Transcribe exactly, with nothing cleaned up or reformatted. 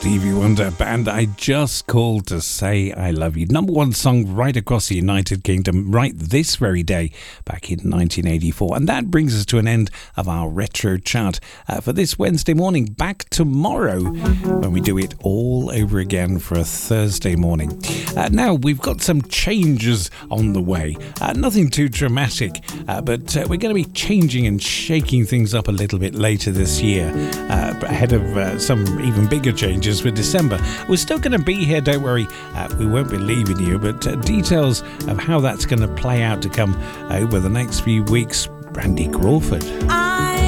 Stevie Wonder Band, I Just Called to Say I Love You. Number one song right across the United Kingdom right this very day back in nineteen eighty-four. And that brings us to an end of our retro chart uh, for this Wednesday morning. Back tomorrow when we do it all over again for a Thursday morning. Uh, now we've got some changes on the way. Uh, nothing too dramatic, uh, but uh, we're going to be changing and shaking things up a little bit later this year, uh, ahead of uh, some even bigger changes for December. We're still going to be here, don't worry. Uh, we won't be leaving you, but uh, details of how that's going to play out to come uh, over the next few weeks. Brandy Crawford. I